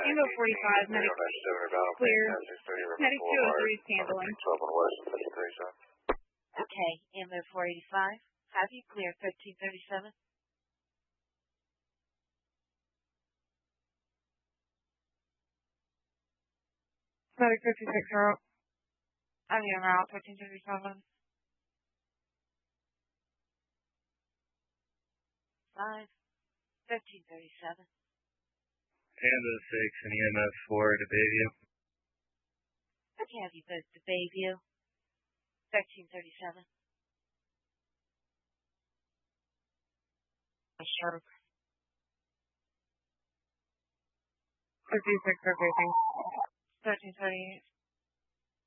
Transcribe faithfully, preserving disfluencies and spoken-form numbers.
Evo forty-five, medic clear. Medic two oh three is handling. Okay, Ammo four eighty-five, have you clear thirteen thirty-seven? Medic fifty-six are up. I'm your route, thirteen thirty-seven. Five, thirteen thirty-seven. Ammo six and E M S four to Bayview. Okay, have you both to Bayview? thirteen thirty-seven. Sure. fifty-six are facing. thirteen thirty-seven.